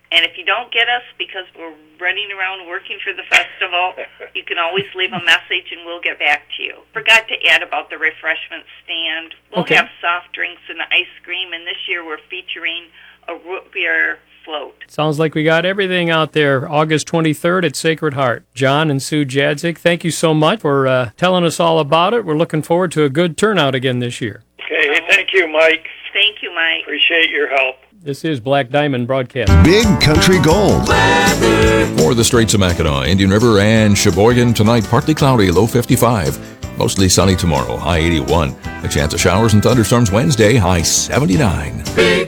And if you don't get us because we're running around working for the festival, you can always leave a message and we'll get back to you. Forgot to add about the refreshment stand. We'll have soft drinks and ice cream, and this year we're featuring a root beer float. Sounds like we got everything out there. August 23rd at Sacred Heart. John and Sue Jadzik, thank you so much for telling us all about it. We're looking forward to a good turnout again this year. Okay, thank you, Mike. Thank you, Mike. Appreciate your help. This is Black Diamond Broadcast. Big Country Gold. For the Straits of Mackinac, Indian River, and Sheboygan, tonight partly cloudy, low 55. Mostly sunny tomorrow, high 81. A chance of showers and thunderstorms Wednesday, high 79. Big